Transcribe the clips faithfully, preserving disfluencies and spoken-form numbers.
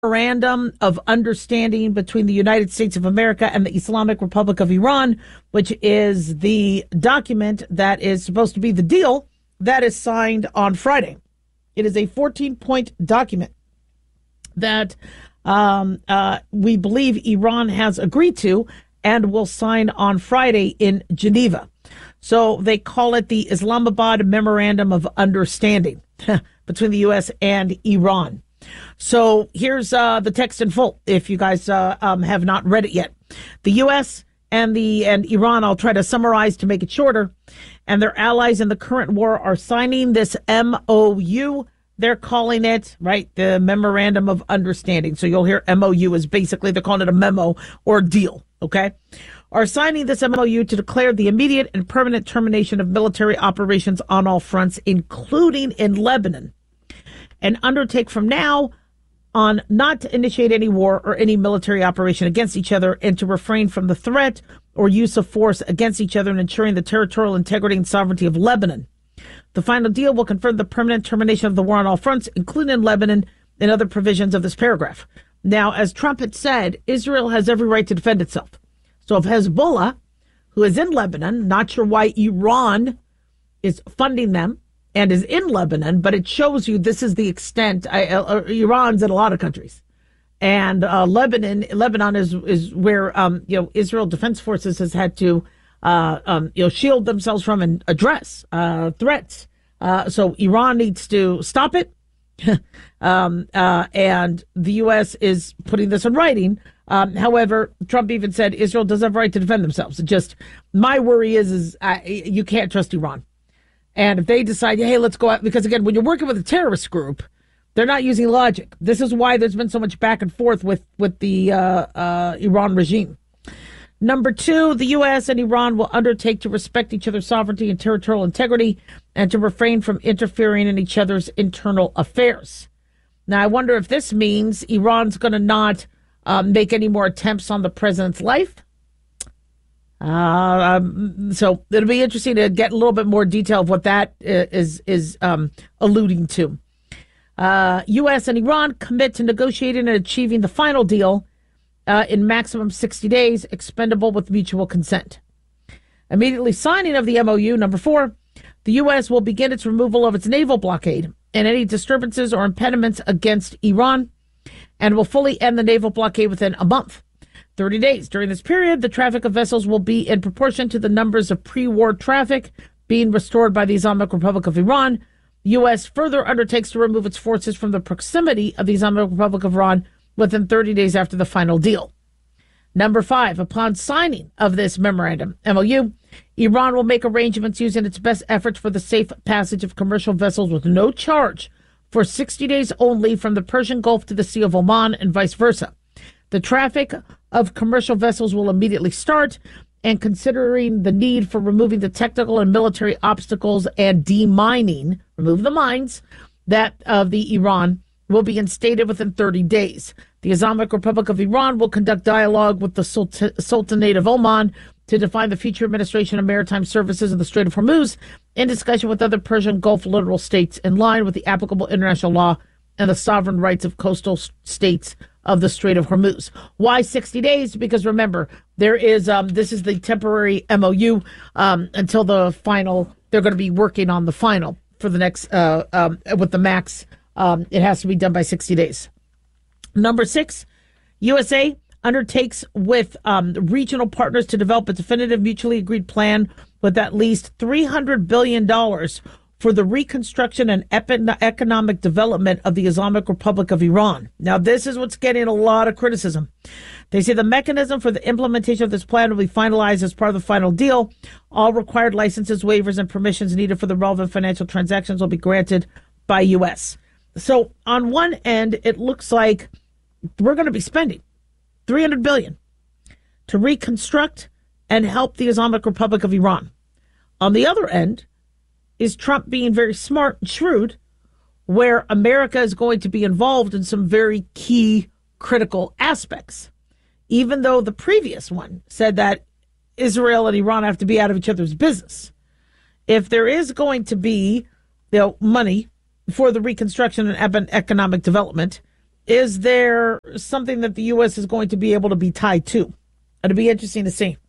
memorandum of understanding between the United States of America and the Islamic Republic of Iran, which is the document that is supposed to be the deal that is signed on Friday. It is a fourteen-point document that um, uh, we believe Iran has agreed to and will sign on Friday in Geneva. So they call it the Islamabad Memorandum of Understanding between the U S and Iran. So here's uh, the text in full, if you guys uh, um, have not read it yet. The U S and the and Iran, I'll try to summarize to make it shorter, and their allies in the current war are signing this M O U. They're calling it, right, the Memorandum of Understanding. So you'll hear M O U is basically, they're calling it a memo or deal, okay? Are signing this M O U to declare the immediate and permanent termination of military operations on all fronts, including in Lebanon, and undertake from now on not to initiate any war or any military operation against each other, and to refrain from the threat or use of force against each other, and ensuring the territorial integrity and sovereignty of Lebanon. The final deal will confirm the permanent termination of the war on all fronts, including in Lebanon, and other provisions of this paragraph. Now, as Trump had said, Israel has every right to defend itself. So if Hezbollah, who is in Lebanon, not sure why Iran is funding them and is in Lebanon, but it shows you this is the extent. I, uh, Iran's in a lot of countries, and uh, Lebanon, Lebanon is is where um, you know Israel Defense Forces has had to uh, um, you know shield themselves from and address uh, threats. Uh, so Iran needs to stop it, um, uh, and the U S is putting this in writing. Um, however, Trump even said Israel does have a right to defend themselves. It just my worry is is uh, you can't trust Iran. And if they decide, hey, let's go out, because again, when you're working with a terrorist group, they're not using logic. This is why there's been so much back and forth with, with the uh, uh, Iran regime. Number two, the U S and Iran will undertake to respect each other's sovereignty and territorial integrity, and to refrain from interfering in each other's internal affairs. Now, I wonder if this means Iran's going to not um, make any more attempts on the president's life. Uh, um, so it'll be interesting to get a little bit more detail of what that is is um, alluding to. Uh, U S and Iran commit to negotiating and achieving the final deal uh, in maximum sixty days, expendable with mutual consent. Immediately signing of the M O U, number four, the U S will begin its removal of its naval blockade and any disturbances or impediments against Iran, and will fully end the naval blockade within a month. thirty days. During this period, the traffic of vessels will be in proportion to the numbers of pre-war traffic being restored by the Islamic Republic of Iran. The U S further undertakes to remove its forces from the proximity of the Islamic Republic of Iran within thirty days after the final deal. Number five, upon signing of this memorandum, M O U, Iran will make arrangements using its best efforts for the safe passage of commercial vessels with no charge for sixty days only from the Persian Gulf to the Sea of Oman and vice versa. The traffic of commercial vessels will immediately start, and considering the need for removing the technical and military obstacles and demining, remove the mines, that of the Iran will be instated within thirty days. The Islamic Republic of Iran will conduct dialogue with the Sultan- Sultanate of Oman to define the future administration of maritime services in the Strait of Hormuz, in discussion with other Persian Gulf littoral states in line with the applicable international law and the sovereign rights of coastal states of the Strait of Hormuz. Why sixty days? Because remember, there is um, this is the temporary M O U um, until the final. They're going to be working on the final for the next uh, um, with the max. Um, it has to be done by sixty days. Number six, U S A undertakes with um, regional partners to develop a definitive mutually agreed plan with at least three hundred billion dollars for the reconstruction and economic development of the Islamic Republic of Iran. Now, this is what's getting a lot of criticism. They say the mechanism for the implementation of this plan will be finalized as part of the final deal. All required licenses, waivers, and permissions needed for the relevant financial transactions will be granted by U S. So on one end, it looks like we're going to be spending three hundred billion dollars to reconstruct and help the Islamic Republic of Iran. On the other end, is Trump being very smart and shrewd, where America is going to be involved in some very key critical aspects, even though the previous one said that Israel and Iran have to be out of each other's business. If there is going to be, you know, money for the reconstruction and economic development, is there something that the U S is going to be able to be tied to? It'll be interesting to see.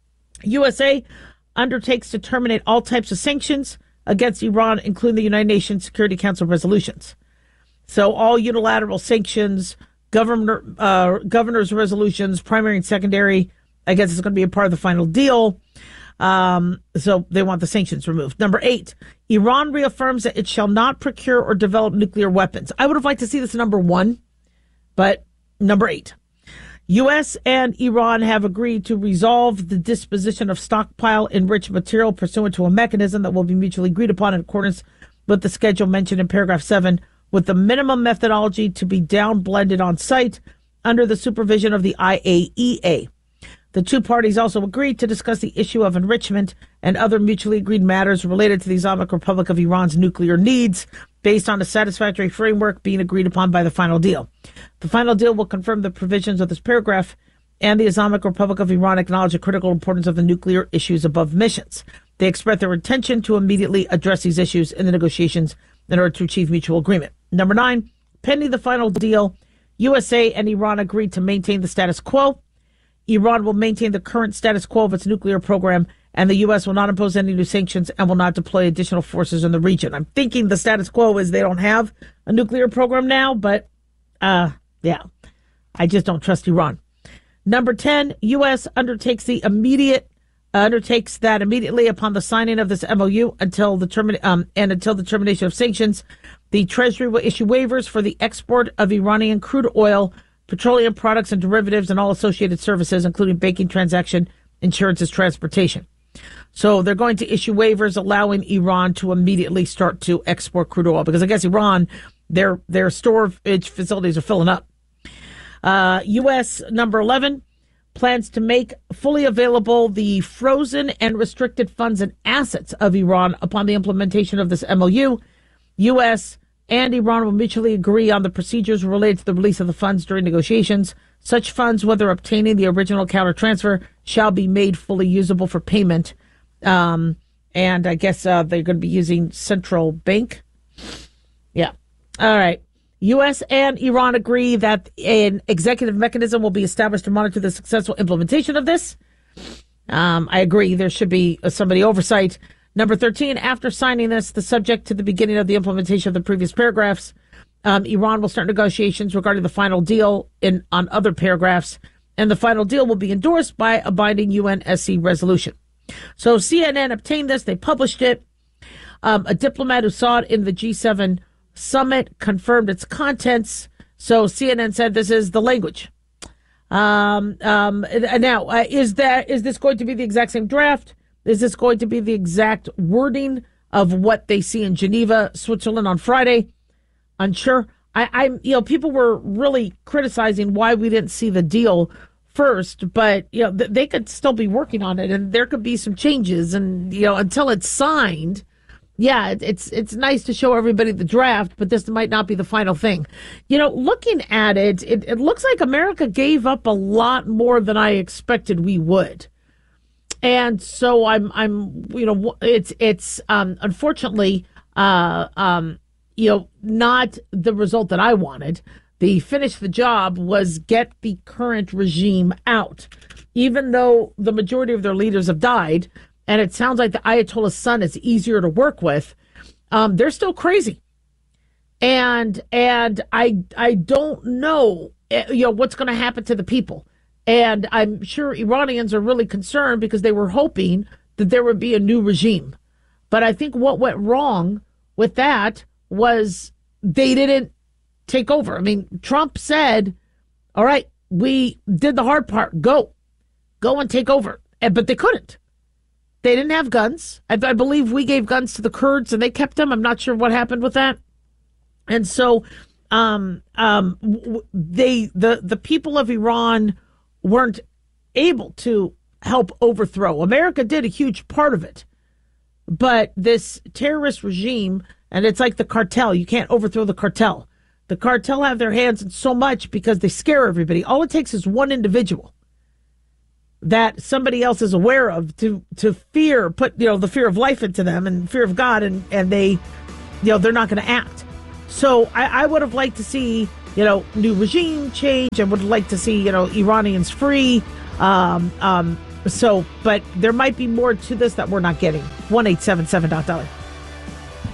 U S A undertakes to terminate all types of sanctions against Iran, including the United Nations Security Council resolutions. So all unilateral sanctions, governor, uh, governor's resolutions, primary and secondary, I guess it's going to be a part of the final deal. Um, so they want the sanctions removed. Number eight, Iran reaffirms that it shall not procure or develop nuclear weapons. I would have liked to see this number one, but number eight. U S and Iran have agreed to resolve the disposition of stockpile enriched material pursuant to a mechanism that will be mutually agreed upon in accordance with the schedule mentioned in paragraph seven, with the minimum methodology to be down blended on site under the supervision of the I A E A. The two parties also agreed to discuss the issue of enrichment and other mutually agreed matters related to the Islamic Republic of Iran's nuclear needs based on a satisfactory framework being agreed upon by the final deal. The final deal will confirm the provisions of this paragraph, and the Islamic Republic of Iran acknowledge the critical importance of the nuclear issues above missions. They express their intention to immediately address these issues in the negotiations in order to achieve mutual agreement. Number nine, pending the final deal, U S A and Iran agreed to maintain the status quo. Iran will maintain the current status quo of its nuclear program, and the U S will not impose any new sanctions and will not deploy additional forces in the region. I'm thinking the status quo is they don't have a nuclear program now, but uh, yeah, I just don't trust Iran. Number ten, U S undertakes the immediate uh, undertakes that immediately upon the signing of this M O U until the termi- um, and until the termination of sanctions, the Treasury will issue waivers for the export of Iranian crude oil, petroleum products and derivatives, and all associated services, including banking, transaction, insurances, transportation. So they're going to issue waivers allowing Iran to immediately start to export crude oil, because I guess Iran, their their storage facilities are filling up. Uh, U S number eleven plans to make fully available the frozen and restricted funds and assets of Iran upon the implementation of this M O U. U S and Iran will mutually agree on the procedures related to the release of the funds during negotiations. Such funds, whether obtaining the original counter-transfer, shall be made fully usable for payment. Um, and I guess uh, they're going to be using central bank. Yeah. All right. U S and Iran agree that an executive mechanism will be established to monitor the successful implementation of this. Um, I agree. There should be uh, somebody oversight. Number thirteen, after signing this, the subject to the beginning of the implementation of the previous paragraphs, um, Iran will start negotiations regarding the final deal in on other paragraphs, and the final deal will be endorsed by a binding U N S C resolution. So C N N obtained this. They published it. Um, a diplomat who saw it in the G seven summit confirmed its contents. So C N N said this is the language. Um, um, now, uh, is that is this going to be the exact same draft? Is this going to be the exact wording of what they see in Geneva, Switzerland on Friday? Unsure. I, I'm, you know, people were really criticizing why we didn't see the deal first, but you know, th- they could still be working on it, and there could be some changes. And you know, until it's signed, yeah, it, it's it's nice to show everybody the draft, but this might not be the final thing. You know, looking at it, it, it looks like America gave up a lot more than I expected we would. And so I'm, I'm, you know, it's, it's, um, unfortunately, uh, um, you know, not the result that I wanted. The finish the job was get the current regime out, even though the majority of their leaders have died. And it sounds like the Ayatollah's son is easier to work with. Um, they're still crazy. And, and I, I don't know, you know, what's going to happen to the people. And I'm sure Iranians are really concerned because they were hoping that there would be a new regime. But I think what went wrong with that was they didn't take over. I mean, Trump said, all right, we did the hard part. Go. Go and take over. But they couldn't. They didn't have guns. I, I believe we gave guns to the Kurds and they kept them. I'm not sure what happened with that. And so um, um, they the the people of Iran weren't able to help overthrow. America did a huge part of it. But this terrorist regime, and it's like the cartel, you can't overthrow the cartel. The cartel have their hands in so much because they scare everybody. All it takes is one individual that somebody else is aware of to to fear, put you know the fear of life into them and fear of God, and, and they, you know, they're not going to act. So I, I would have liked to see you know, new regime change and would like to see, you know, Iranians free. Um, um, so, but there might be more to this that we're not getting. one eight seven seven dot dollar